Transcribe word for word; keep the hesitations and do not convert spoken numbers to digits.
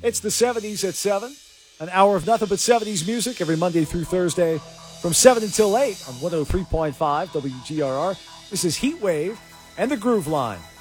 It's the seventies at seven. An hour of nothing but seventies music every Monday through Thursday from seven until eight on one oh three point five W G R R. This is Heat Wave and the Groove Line.